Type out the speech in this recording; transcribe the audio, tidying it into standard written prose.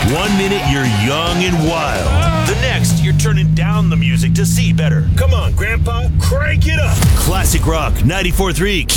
1 minute you're young and wild. The next, you're turning down the music to see better. Come on, Grandpa, crank it up. Classic Rock 94.3